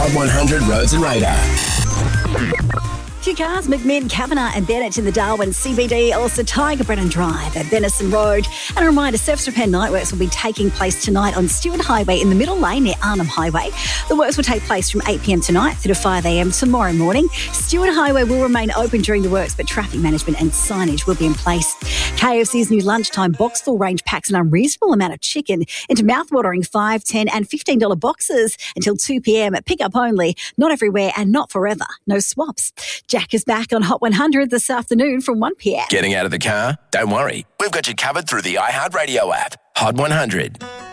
Hot 100 Roads and Radar. Few cars, McMinn, Kavanagh and Bennett in the Darwin CBD, also Tiger Brennan Drive at Benison Road. And a reminder, Surfers Repair Night Works will be taking place tonight on Stewart Highway in the middle lane near Arnhem Highway. The works will take place from 8 p.m. tonight through to 5 a.m. tomorrow morning. Stewart Highway will remain open during the works, but traffic management and signage will be in place. KFC's new lunchtime box full range packs an unreasonable amount of chicken into mouthwatering $5, $10 and $15 boxes until 2 p.m. Pick up only, not everywhere and not forever. No swaps. Jack is back on Hot 100 this afternoon from 1 p.m. Getting out of the car? Don't worry. We've got you covered through the iHeartRadio app. Hot 100.